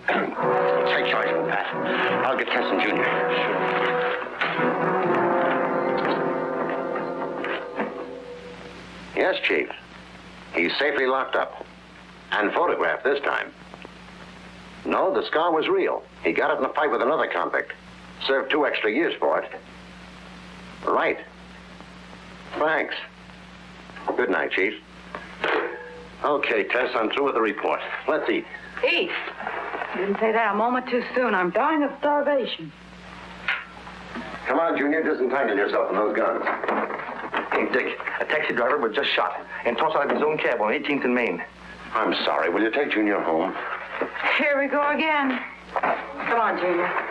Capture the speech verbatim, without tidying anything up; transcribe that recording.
Take charge of him, Pat. I'll get Tess and Junior. Sure. Yes, Chief. He's safely locked up. And photographed this time. No, the scar was real. He got it in a fight with another convict. Served two extra years for it. Right. Thanks. Good night, Chief. Okay, Tess, I'm through with the report. Let's eat. Eat? You didn't say that a moment too soon. I'm dying of starvation. Come on, Junior, disentangle yourself from those guns. Hey, Dick, a taxi driver was just shot and tossed out of his own cab on eighteenth and Main. I'm sorry. Will you take Junior home? Here we go again. Come on, Junior.